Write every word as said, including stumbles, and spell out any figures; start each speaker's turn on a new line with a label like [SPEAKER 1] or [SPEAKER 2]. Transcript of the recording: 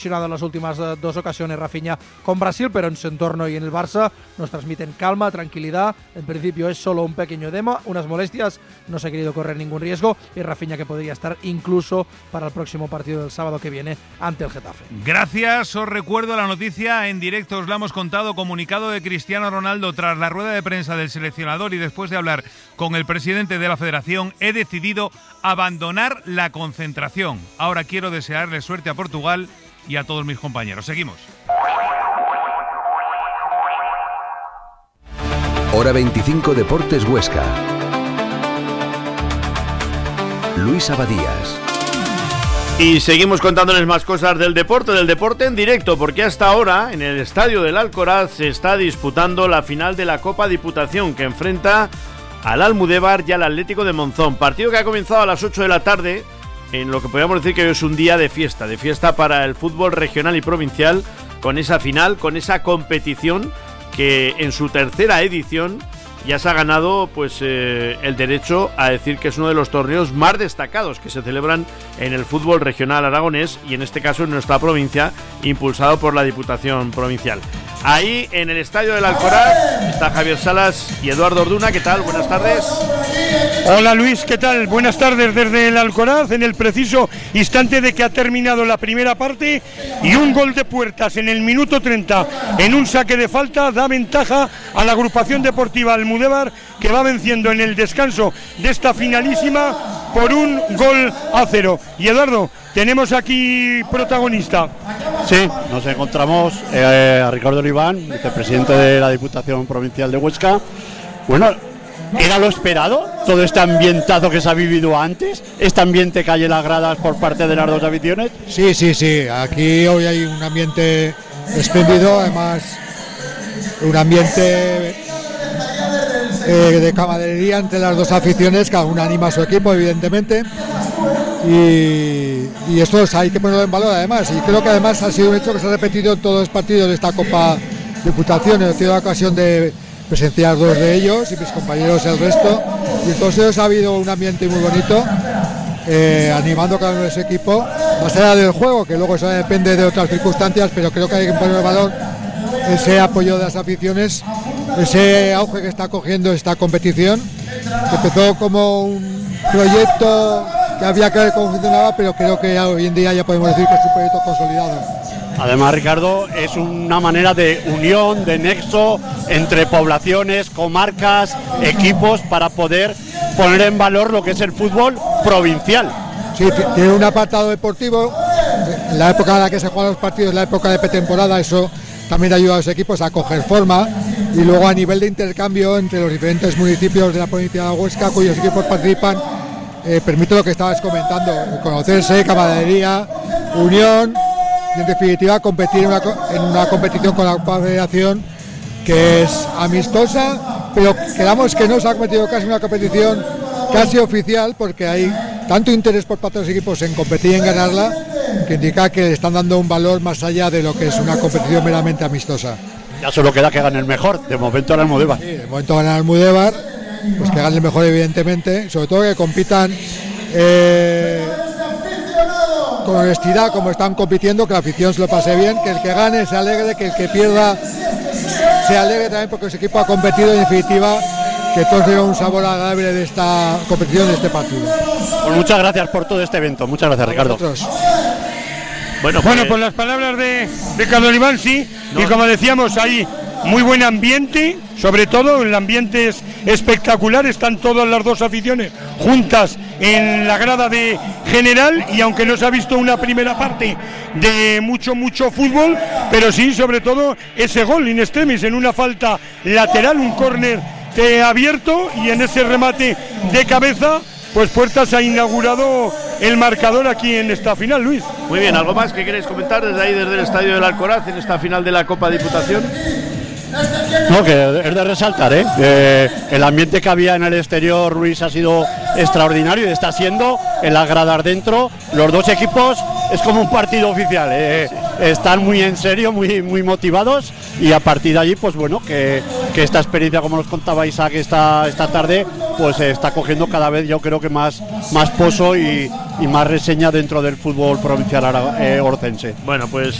[SPEAKER 1] en las últimas uh, dos ocasiones Rafinha con Brasil, pero en su entorno y en el Barça nos transmiten calma, tranquilidad. En principio es solo un pequeño edema, unas molestias, no se ha querido correr ningún riesgo, y Rafinha que podría estar incluso para el próximo partido del sábado que viene ante el Getafe.
[SPEAKER 2] Gracias, os recuerdo la noticia en directo, os la hemos contado, comunicado de Cristiano Ronaldo tras la rueda de prensa del seleccionador y después de hablar con el presidente de la federación, he decidido abandonar la concentración. Ahora quiero desearle suerte a Portugal y a todos mis compañeros. Seguimos.
[SPEAKER 3] Hora veinticinco Deportes Huesca. Luis Abadías.
[SPEAKER 4] Y seguimos contándoles más cosas del deporte, del deporte en directo, porque hasta ahora en el estadio del Alcoraz se está disputando la final de la Copa Diputación, que enfrenta al Almudévar y al Atlético de Monzón. Partido que ha comenzado a las ocho de la tarde, en lo que podríamos decir que hoy es un día de fiesta, de fiesta para el fútbol regional y provincial, con esa final, con esa competición que en su tercera edición ya se ha ganado pues eh, el derecho a decir que es uno de los torneos más destacados que se celebran en el fútbol regional aragonés y en este caso en nuestra provincia, impulsado por la Diputación Provincial. Ahí en el estadio del Alcoraz está Javier Salas y Eduardo Orduna. ¿Qué tal? Buenas tardes.
[SPEAKER 5] Hola Luis, ¿qué tal? Buenas tardes desde el Alcoraz, en el preciso instante de que ha terminado la primera parte y un gol de Puertas en el minuto treinta en un saque de falta da ventaja a la agrupación deportiva Almudévar, que va venciendo en el descanso de esta finalísima por un gol a cero. Y Eduardo, tenemos aquí protagonista.
[SPEAKER 6] Sí, nos encontramos eh, a Ricardo Oliván, vicepresidente de la Diputación Provincial de Huesca. Bueno, ¿era lo esperado todo este ambientazo que se ha vivido antes? ¿Este ambiente que hay en las gradas por parte de las dos aficiones?
[SPEAKER 7] Sí, sí, sí. Aquí hoy hay un ambiente espléndido, además un ambiente eh, de camaradería entre las dos aficiones, cada una anima a su equipo, evidentemente. Y, y esto hay que ponerlo en valor además, y creo que además ha sido un hecho que se ha repetido en todos los partidos de esta Copa Diputación. He tenido la ocasión de presenciar dos de ellos y mis compañeros el resto, y entonces ha habido un ambiente muy bonito, eh, animando a cada uno de su equipo, más allá del juego, que luego eso depende de otras circunstancias, pero creo que hay que poner en valor ese apoyo de las aficiones, ese auge que está cogiendo esta competición, que empezó como un proyecto que había que ver cómo funcionaba, pero creo que hoy en día ya podemos decir que es un proyecto consolidado.
[SPEAKER 6] Además, Ricardo, es una manera de unión, de nexo entre poblaciones, comarcas, equipos, para poder poner en valor lo que es el fútbol provincial.
[SPEAKER 7] Sí, tiene un apartado deportivo. En la época en la que se juegan los partidos, en la época de pretemporada, eso también ayuda a los equipos a coger forma, y luego a nivel de intercambio entre los diferentes municipios de la provincia de Huesca cuyos equipos participan, eh, permite lo que estabas comentando, conocerse, camaradería, unión, y en definitiva competir en una, en una competición con la federación que es amistosa, pero queramos que no se ha cometido casi una competición casi oficial, porque hay tanto interés por parte de los equipos en competir y en ganarla, que indica que le están dando un valor más allá de lo que es una competición meramente amistosa.
[SPEAKER 6] Ya solo queda que gane el mejor, de momento el Almudévar.
[SPEAKER 7] Sí, de momento gana el Almudévar, pues que gane el mejor evidentemente, sobre todo que compitan eh, con honestidad como están compitiendo, que la afición se lo pase bien, que el que gane se alegre, que el que pierda se alegre también porque su equipo ha competido, y en definitiva que todos tengan un sabor agradable de esta competición, de este partido.
[SPEAKER 6] Pues muchas gracias por todo este evento, muchas gracias, Ricardo.
[SPEAKER 5] Bueno, pues, bueno, por las palabras de Ricardo Oliván, sí, no. Y como decíamos, hay muy buen ambiente, sobre todo el ambiente es espectacular, están todas las dos aficiones juntas en la grada de general, y aunque no se ha visto una primera parte de mucho, mucho fútbol, pero sí, sobre todo, ese gol in extremis en una falta lateral, un córner abierto, y en ese remate de cabeza, pues Puertas ha inaugurado el marcador aquí en esta final, Luis.
[SPEAKER 4] Muy bien, ¿algo más que queréis comentar desde ahí, desde el estadio del Alcoraz, en esta final de la Copa Diputación?
[SPEAKER 6] No, que es de resaltar, ¿eh? Eh, el ambiente que había en el exterior, Luis, ha sido extraordinario, y está siendo en las gradas dentro. Los dos equipos es como un partido oficial, ¿eh? Sí. Están muy en serio, muy, muy motivados, y a partir de allí, pues bueno, que, que esta experiencia, como nos contaba Isaac esta, esta tarde, pues está cogiendo cada vez, yo creo que más, más pozo y, y más reseña dentro del fútbol provincial ara- eh, orcense.
[SPEAKER 4] Bueno, pues